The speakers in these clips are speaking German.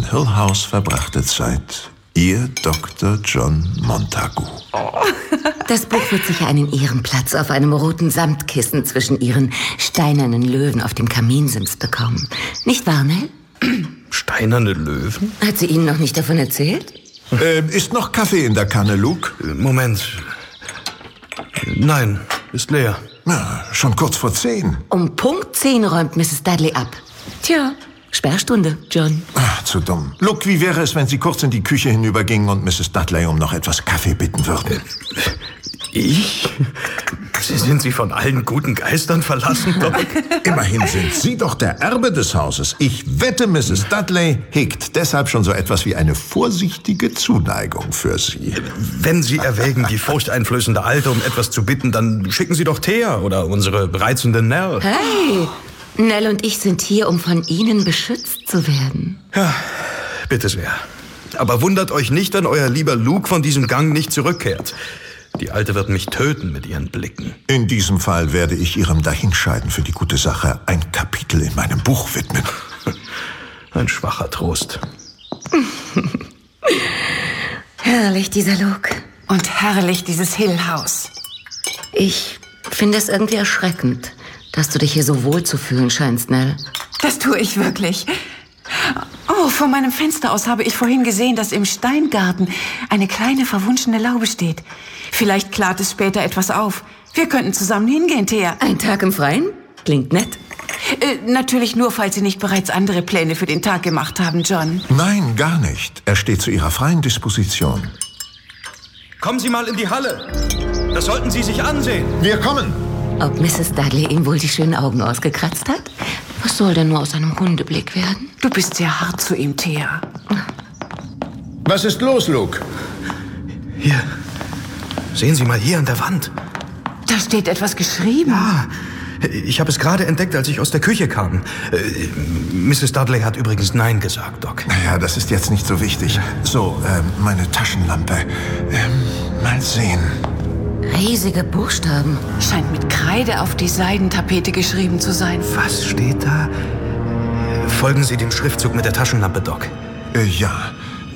Hill House verbrachte Zeit. Ihr Dr. John Montagu. Das Buch wird sicher einen Ehrenplatz auf einem roten Samtkissen zwischen ihren steinernen Löwen auf dem Kaminsims bekommen. Nicht wahr, Nell? Steinerne Löwen? Hat sie Ihnen noch nicht davon erzählt? Ist noch Kaffee in der Kanne, Luke? Moment. Nein, ist leer. Na, schon kurz vor 10. Um Punkt 10 räumt Mrs. Dudley ab. Tja, Sperrstunde, John. Ach, zu dumm. Luke, wie wäre es, wenn Sie kurz in die Küche hinübergingen und Mrs. Dudley um noch etwas Kaffee bitten würden? Ich? Sind Sie von allen guten Geistern verlassen, Doc? Immerhin sind Sie doch der Erbe des Hauses. Ich wette, Mrs. Dudley hegt deshalb schon so etwas wie eine vorsichtige Zuneigung für Sie. Wenn Sie erwägen, die furchteinflößende Alte um etwas zu bitten, dann schicken Sie doch Thea oder unsere reizende Nell. Hey, Nell und ich sind hier, um von Ihnen beschützt zu werden. Ja, bitte sehr. Aber wundert euch nicht, wenn euer lieber Luke von diesem Gang nicht zurückkehrt. Die Alte wird mich töten mit ihren Blicken. In diesem Fall werde ich Ihrem Dahinscheiden für die gute Sache ein Kapitel in meinem Buch widmen. Ein schwacher Trost. Herrlich, dieser Luke. Und herrlich, dieses Hill House. Ich finde es irgendwie erschreckend, dass du dich hier so wohl zu fühlen scheinst, Nell. Das tue ich wirklich. Oh, von meinem Fenster aus habe ich vorhin gesehen, dass im Steingarten eine kleine verwunschene Laube steht. Vielleicht klart es später etwas auf. Wir könnten zusammen hingehen, Thea. Ein Tag im Freien? Klingt nett. Natürlich nur, falls Sie nicht bereits andere Pläne für den Tag gemacht haben, John. Nein, gar nicht. Er steht zu Ihrer freien Disposition. Kommen Sie mal in die Halle. Das sollten Sie sich ansehen. Wir kommen. Ob Mrs. Dudley ihm wohl die schönen Augen ausgekratzt hat? Was soll denn nur aus einem Hundeblick werden? Du bist sehr hart zu ihm, Thea. Was ist los, Luke? Hier. Sehen Sie mal hier an der Wand. Da steht etwas geschrieben. Ah, ich habe es gerade entdeckt, als ich aus der Küche kam. Mrs. Dudley hat übrigens Nein gesagt, Doc. Naja, das ist jetzt nicht so wichtig. So, meine Taschenlampe. Mal sehen. Riesige Buchstaben. Scheint mit Kreide auf die Seidentapete geschrieben zu sein. Was steht da? Folgen Sie dem Schriftzug mit der Taschenlampe, Doc. Ja.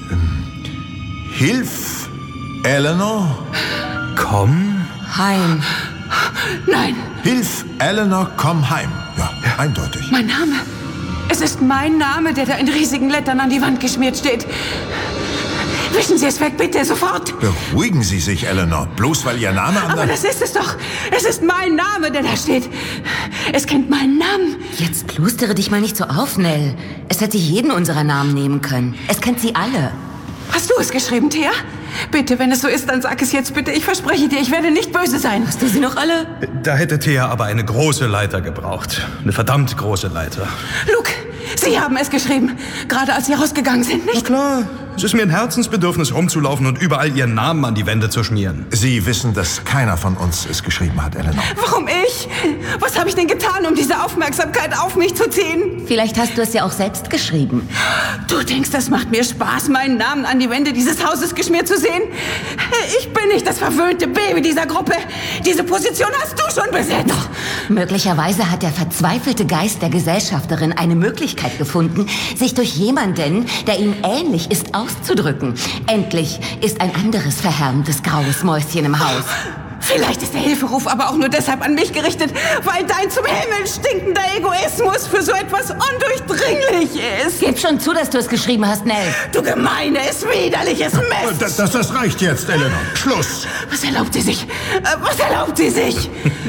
Hilf, Eleanor. Komm. Heim. Nein, Hilf, Eleanor, komm heim. Ja, eindeutig. mein Name. Es ist mein Name, der da in riesigen Lettern an die Wand geschmiert steht. Wischen Sie es weg, bitte, sofort. Beruhigen Sie sich, Eleanor. Bloß weil Ihr Name an Aber das ist es doch. Es ist mein Name, der da steht. Es kennt meinen Namen. Jetzt plustere dich mal nicht so auf, Nell. Es hätte jeden unserer Namen nehmen können. Es kennt sie alle. Hast du es geschrieben, Thea? Bitte, wenn es so ist, dann sag es jetzt bitte. Ich verspreche dir, ich werde nicht böse sein. Hast du sie noch alle? Da hätte Thea aber eine große Leiter gebraucht. Eine verdammt große Leiter. Luke, Sie haben es geschrieben. Gerade als Sie rausgegangen sind, Na nicht? klar. Es ist mir ein Herzensbedürfnis, rumzulaufen und überall Ihren Namen an die Wände zu schmieren. Sie wissen, dass keiner von uns es geschrieben hat, Eleanor. Warum ich? Was habe ich denn getan, um diese Aufmerksamkeit auf mich zu ziehen? Vielleicht hast du es ja auch selbst geschrieben. Du denkst, das macht mir Spaß, meinen Namen an die Wände dieses Hauses geschmiert zu sehen? Ich bin nicht das verwöhnte Baby dieser Gruppe. Diese Position hast du schon besetzt. Möglicherweise hat der verzweifelte Geist der Gesellschafterin eine Möglichkeit gefunden, sich durch jemanden, der ihm ähnlich ist, auszudrücken. Endlich ist ein anderes verhärmtes graues Mäuschen im Haus. Vielleicht ist der Hilferuf aber auch nur deshalb an mich gerichtet, weil dein zum Himmel stinkender Egoismus für so etwas undurchdringlich ist. Gib schon zu, dass du es geschrieben hast, Nell. Du gemeines, widerliches Mist. Das reicht jetzt, Eleanor. Schluss. Was erlaubt sie sich? Was erlaubt sie sich?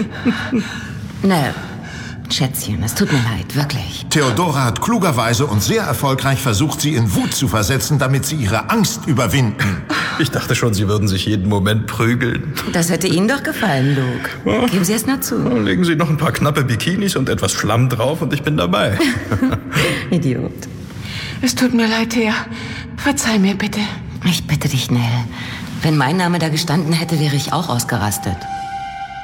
Nell, Schätzchen, es tut mir leid, wirklich. Theodora hat klugerweise und sehr erfolgreich versucht, sie in Wut zu versetzen, damit sie ihre Angst überwinden. Ich dachte schon, Sie würden sich jeden Moment prügeln. Das hätte Ihnen doch gefallen, Luke. Geben Sie es nur zu. Legen Sie noch ein paar knappe Bikinis und etwas Schlamm drauf und ich bin dabei. Idiot. Es tut mir leid, Thea. Verzeih mir bitte. Ich bitte dich, Nell. Wenn mein Name da gestanden hätte, wäre ich auch ausgerastet.